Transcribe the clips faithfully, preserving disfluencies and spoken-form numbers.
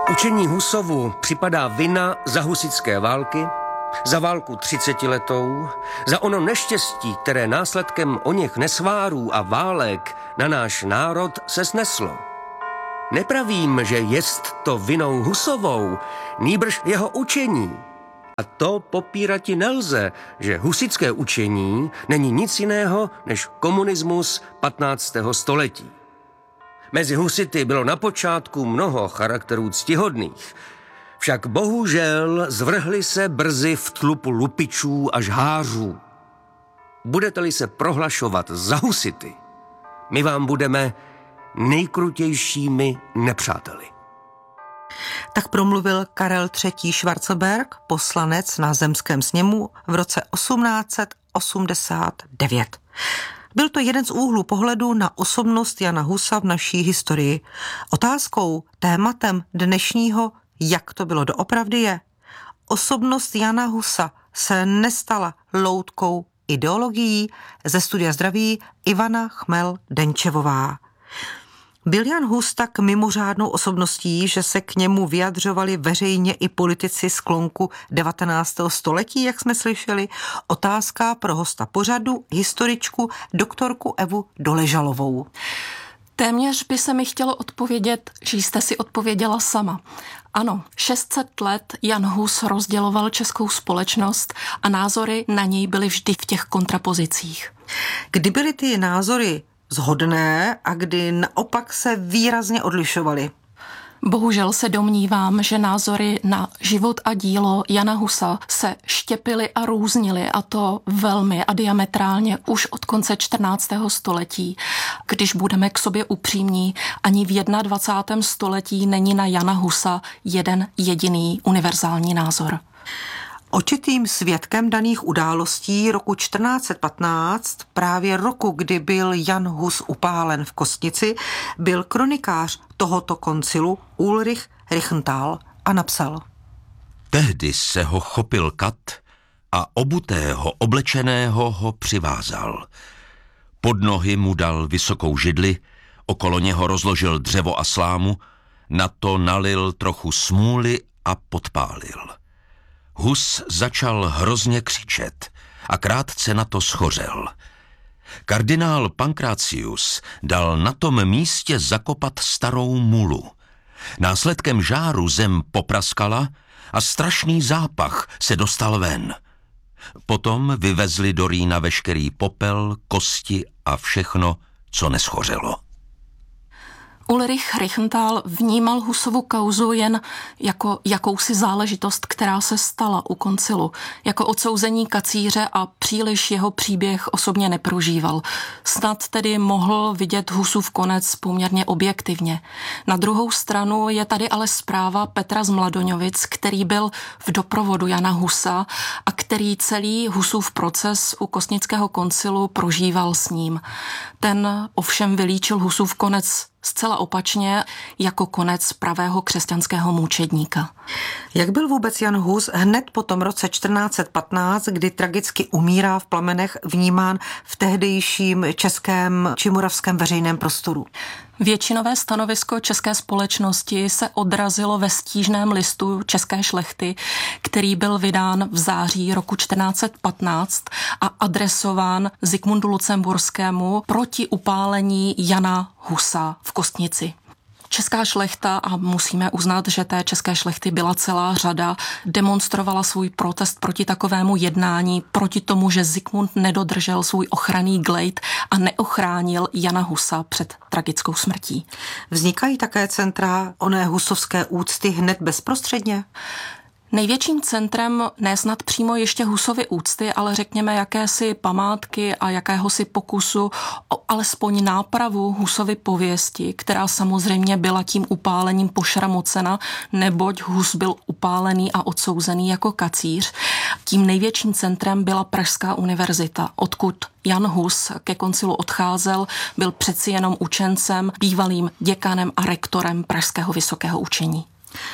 Učení Husovu připadá vina za husitské války, za válku třicetiletou, za ono neštěstí, které následkem oněch nesvárů a válek na náš národ se sneslo. Nepravím, že jest to vinou Husovou, nýbrž jeho učení. A to popírati nelze, že husitské učení není nic jiného než komunismus patnáctého století. Mezi husity bylo na počátku mnoho charakterů ctihodných, však bohužel zvrhli se brzy v tlupu lupičů a žhářů. Budete-li se prohlašovat za husity, my vám budeme nejkrutějšími nepřáteli. Tak promluvil Karel třetí. Schwarzenberg, poslanec na zemském sněmu v roce osmnáct set osmdesát devět. Byl to jeden z úhlů pohledu na osobnost Jana Husa v naší historii. Otázkou, tématem dnešního Jak to bylo doopravdy je, osobnost Jana Husa se nestala loutkou ideologií. Ze Studia zdraví Ivana Chmel-Denčevová. Byl Jan Hus tak mimořádnou osobností, že se k němu vyjadřovali veřejně i politici sklonku devatenáctého století, jak jsme slyšeli? Otázka pro hosta pořadu, historičku, doktorku Evu Doležalovou. Téměř by se mi chtělo odpovědět, že jste si odpověděla sama. Ano, šest set let Jan Hus rozděloval českou společnost a názory na něj byly vždy v těch kontrapozicích. Kdy byly ty názory shodné a kdy naopak se výrazně odlišovaly? Bohužel se domnívám, že názory na život a dílo Jana Husa se štěpily a různily, a to velmi a diametrálně už od konce čtrnáctého století. Když budeme k sobě upřímní, ani v dvacátém prvním století není na Jana Husa jeden jediný univerzální názor. Očitým svědkem daných událostí roku čtrnáct set patnáct, právě roku, kdy byl Jan Hus upálen v Kostnici, byl kronikář tohoto koncilu Ulrich Riechenthal a napsal: Tehdy se ho chopil kat a obutého, oblečeného ho přivázal. Pod nohy mu dal vysokou židli, okolo něho rozložil dřevo a slámu, na to nalil trochu smůly a podpálil. Hus začal hrozně křičet a krátce na to schořel. Kardinál Pancratius dal na tom místě zakopat starou mulu. Následkem žáru zem popraskala a strašný zápach se dostal ven. Potom vyvezli do Rýna veškerý popel, kosti a všechno, co neschořelo. Ulrich Riechenthal vnímal Husovu kauzu jen jako jakousi záležitost, která se stala u koncilu, jako odsouzení kacíře, a příliš jeho příběh osobně neprožíval. Snad tedy mohl vidět Husův konec poměrně objektivně. Na druhou stranu je tady ale zpráva Petra z Mladoňovic, který byl v doprovodu Jana Husa a který celý Husův proces u Kostnického koncilu prožíval s ním. Ten ovšem vylíčil Husův konec zcela opačně, jako konec pravého křesťanského mučedníka. Jak byl vůbec Jan Hus hned po tom roce čtrnáct set patnáct, kdy tragicky umírá v plamenech, vnímán v tehdejším českém či moravském veřejném prostoru? Většinové stanovisko české společnosti se odrazilo ve stížném listu české šlechty, který byl vydán v září roku čtrnáct set patnáct a adresován Zikmundu Lucemburskému proti upálení Jana Husa v Kostnici. Česká šlechta, a musíme uznat, že té české šlechty byla celá řada, demonstrovala svůj protest proti takovému jednání, proti tomu, že Zikmund nedodržel svůj ochranný glejt a neochránil Jana Husa před tragickou smrtí. Vznikají také centra oné husovské úcty hned bezprostředně? Největším centrem ne snad přímo ještě Husovy úcty, ale řekněme jakési památky a jakéhosi pokusu o alespoň nápravu Husovy pověsti, která samozřejmě byla tím upálením pošramocena, neboť Hus byl upálený a odsouzený jako kacíř. Tím největším centrem byla Pražská univerzita, odkud Jan Hus ke koncilu odcházel, byl přeci jenom učencem, bývalým děkanem a rektorem Pražského vysokého učení.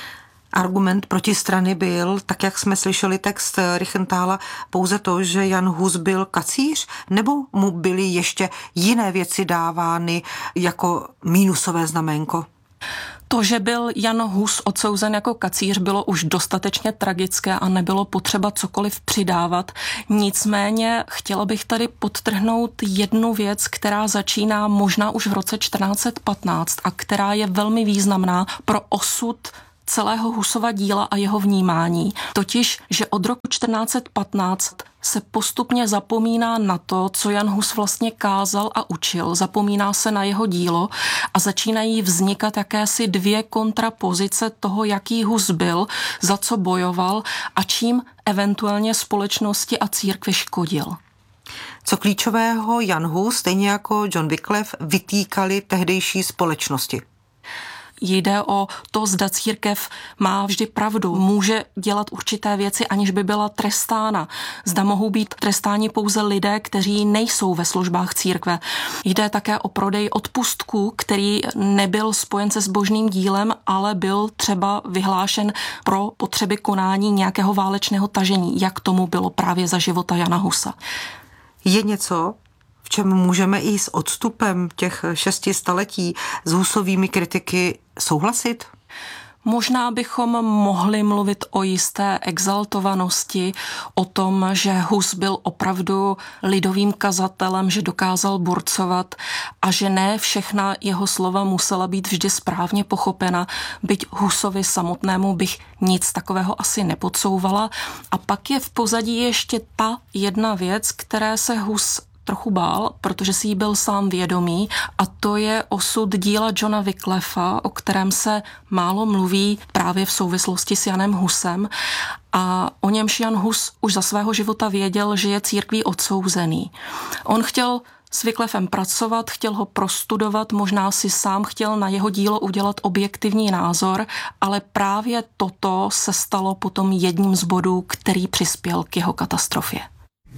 Argument protistrany byl, tak jak jsme slyšeli text Riechenthala, pouze to, že Jan Hus byl kacíř, nebo mu byly ještě jiné věci dávány jako mínusové znaménko? To, že byl Jan Hus odsouzen jako kacíř, bylo už dostatečně tragické a nebylo potřeba cokoliv přidávat. Nicméně chtěla bych tady podtrhnout jednu věc, která začíná možná už v roce čtrnáct set patnáct a která je velmi významná pro osud celého Husova díla a jeho vnímání. Totiž, že od roku čtrnáct set patnáct se postupně zapomíná na to, co Jan Hus vlastně kázal a učil. Zapomíná se na jeho dílo a začínají vznikat jakési dvě kontrapozice toho, jaký Hus byl, za co bojoval a čím eventuálně společnosti a církvi škodil. Co klíčového Jan Hus, stejně jako John Wycliffe, vytýkali tehdejší společnosti? Jde o to, zda církev má vždy pravdu, může dělat určité věci, aniž by byla trestána. Zda mohou být trestáni pouze lidé, kteří nejsou ve službách církve. Jde také o prodej odpustků, který nebyl spojen se zbožným dílem, ale byl třeba vyhlášen pro potřeby konání nějakého válečného tažení, jak tomu bylo právě za života Jana Husa. Je něco, v čem můžeme i s odstupem těch šesti staletí s Husovými kritiky souhlasit? Možná bychom mohli mluvit o jisté exaltovanosti, o tom, že Hus byl opravdu lidovým kazatelem, že dokázal burcovat a že ne všechna jeho slova musela být vždy správně pochopena, byť Husovi samotnému bych nic takového asi nepodsouvala. A pak je v pozadí ještě ta jedna věc, které se Hus trochu bál, protože si jí byl sám vědomý, a to je osud díla Johna Wycliffa, o kterém se málo mluví právě v souvislosti s Janem Husem, a o němž Jan Hus už za svého života věděl, že je církví odsouzený. On chtěl s Wycliffem pracovat, chtěl ho prostudovat, možná si sám chtěl na jeho dílo udělat objektivní názor, ale právě toto se stalo potom jedním z bodů, který přispěl k jeho katastrofě.